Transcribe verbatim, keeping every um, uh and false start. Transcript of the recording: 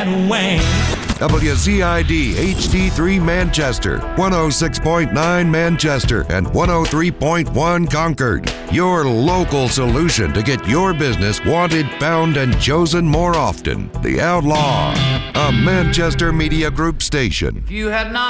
and Wayne. W Z I D H D three Manchester, one oh six point nine Manchester, and one oh three point one Concord. Your local solution to get your business wanted, found, and chosen more often. The Outlaw, a Manchester Media Group station. If you had not